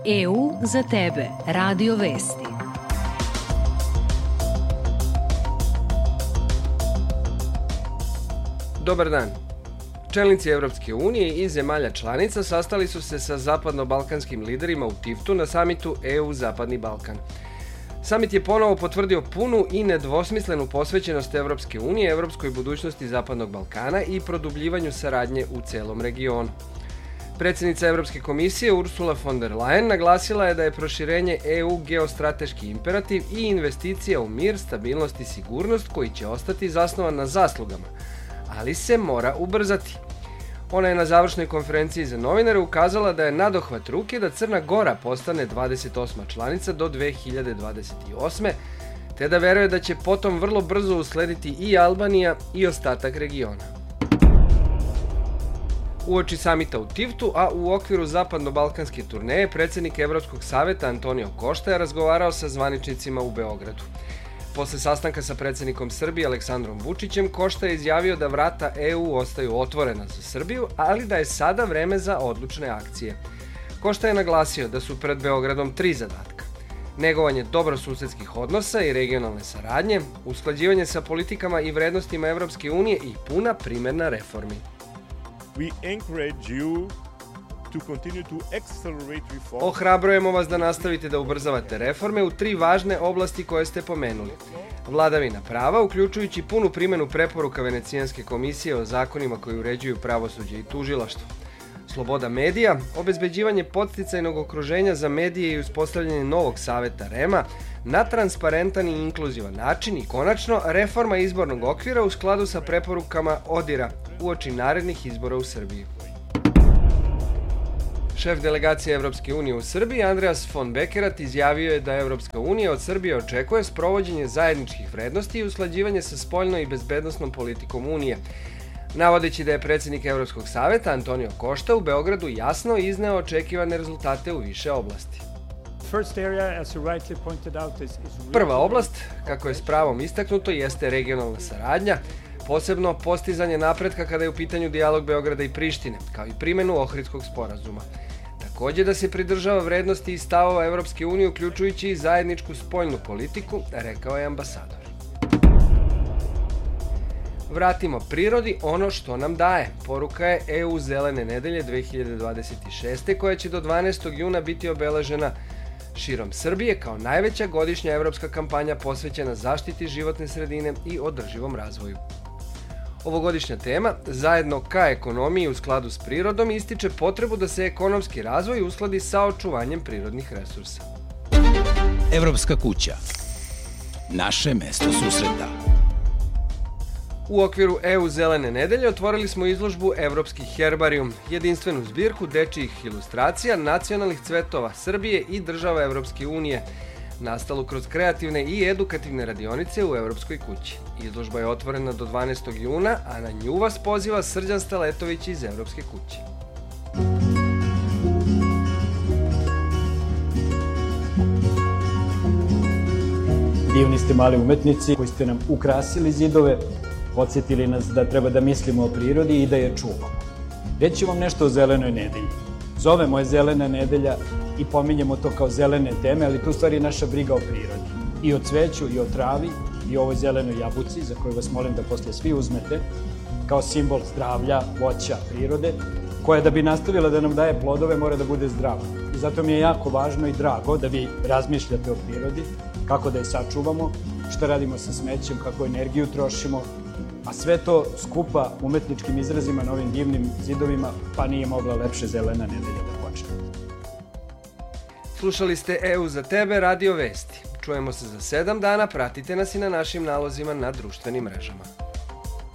EU za tebe. Radio Vesti. Dobar dan. Čelnici Evropske unije i zemalja članica sastali su se sa zapadno-balkanskim liderima u Tiftu na samitu EU Zapadni Balkan. Samit je ponovo potvrdio punu i nedvosmislenu posvećenost Evropske unije, evropskoj budućnosti Zapadnog Balkana i produbljivanju saradnje u celom regionu. Predsjednica Evropske komisije Ursula von der Leyen naglasila je da je proširenje EU geostrateški imperativ i investicija u mir, stabilnost i sigurnost koji će ostati zasnovan na zaslugama, ali se mora ubrzati. Ona je na završnoj konferenciji za novinare ukazala da je nadohvat ruke da Crna Gora postane 28. članica do 2028. te da veruje da će potom vrlo brzo uslediti i Albanija i ostatak regiona. Uoči samita u Tiftu, a u okviru zapadno-balkanske turneje, predsjednik Evropskog saveta Antonio Košta je razgovarao sa zvaničnicima u Beogradu. Posle sastanka sa predsjednikom Srbije Aleksandrom Vučićem, Košta je izjavio da vrata EU ostaju otvorena za Srbiju, ali da je sada vreme za odlučne akcije. Košta je naglasio da su pred Beogradom 3 zadatka: negovanje dobrosusedskih odnosa i regionalne saradnje, usklađivanje sa politikama i vrednostima Evropske unije i puna primjena reformi. Ohrabrujemo vas da nastavite da ubrzavate reforme u 3 važne oblasti koje ste pomenuli. Vladavina prava, uključujući punu primjenu preporuka Venecijanske komisije o zakonima koji uređuju pravosuđe i tužilaštvo. Sloboda medija, obezbeđivanje podsticajnog okruženja za medije i uspostavljanje novog saveta REM-a na transparentan i inkluzivan način i konačno reforma izbornog okvira u skladu sa preporukama ODIHR-a uoči narednih izbora u Srbiji. Šef delegacije Evropske unije u Srbiji, Andreas von Bekerat, izjavio je da Evropska unija od Srbije očekuje sprovođenje zajedničkih vrednosti i usklađivanje sa spoljnom i bezbednosnom politikom Unije, navodeći da je predsjednik Evropskog saveta Antonio Košta u Beogradu jasno izneo očekivane rezultate u više oblasti. Prva oblast, kako je s pravom istaknuto, jeste regionalna saradnja, posebno postizanje napretka kada je u pitanju dijalog Beograda i Prištine, kao i primjenu Ohridskog sporazuma. Također da se pridržava vrednosti i stavova Evropske unije, uključujući i zajedničku spoljnu politiku, rekao je ambasador. Vratimo prirodi ono što nam daje, poruka je EU Zelene nedelje 2026. koja će do 12. juna biti obeležena širom Srbije kao najveća godišnja evropska kampanja posvećena zaštiti životne sredine i održivom razvoju. Ovogodišnja tema, zajedno ka ekonomiji u skladu s prirodom, ističe potrebu da se ekonomski razvoj uskladi sa očuvanjem prirodnih resursa. Evropska kuća. Naše mesto susreta. U okviru EU Zelene nedelje otvorili smo izložbu Evropski herbarijum, jedinstvenu zbirku dečijih ilustracija nacionalnih cvetova Srbije i država Evropske unije, nastalu kroz kreativne i edukativne radionice u Evropskoj kući. Izložba je otvorena do 12. juna, a na nju vas poziva Srđan Staletović iz Evropske kuće. Divni ste mali umetnici koji ste nam ukrasili zidove, podsjetili nas da treba da mislimo o prirodi i da je čuvamo. Reći vam nešto o Zelenoj nedelji. Zovemo je Zelena nedelja i pominjemo to kao zelene teme, ali tu u stvari je naša briga o prirodi. I o cveću, i o travi, i o ovoj zelenoj jabuci, za koju vas molim da posle svi uzmete, kao simbol zdravlja, voća, prirode, koja da bi nastavila da nam daje plodove mora da bude zdrava. I zato mi je jako važno i drago da vi razmišljate o prirodi, kako da je sačuvamo, šta radimo sa smećem, kako energiju trošimo, a sve to skupa umetničkim izrazima na ovim divnim zidovima, pa nije mogla lepše Zelena nedelja da počne. Slušali ste EU za tebe, Radio Vesti. Čujemo se za 7 dana, pratite nas i na našim nalozima na društvenim mrežama.